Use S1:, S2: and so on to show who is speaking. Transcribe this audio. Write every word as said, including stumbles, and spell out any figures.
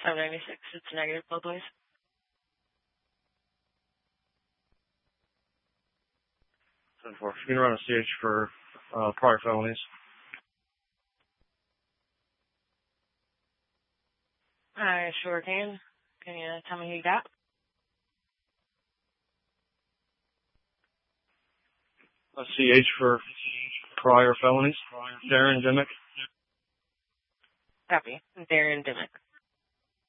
S1: seven ninety-six. It's negative both ways.
S2: ten four. You can run a C H for uh, prior felonies.
S1: I sure can. Can you tell me who you got?
S2: A C H for prior felonies. Darren Dimmick.
S1: Copy. Darren Dimmick.